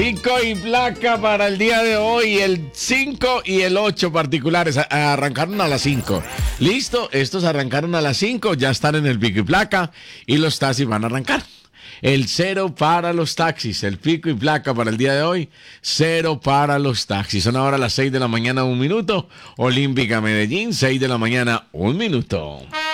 Pico y placa para el día de hoy, el 5 y el 8 particulares, arrancaron a las 5. ¿Listo? Estos arrancaron a las 5, ya están en el pico y placa y los taxis van a arrancar. El 0 para los taxis, el pico y placa para el día de hoy, 0 para los taxis. Son ahora las 6 de la mañana, 1 minuto. Olímpica Medellín, 6 de la mañana, 1 minuto.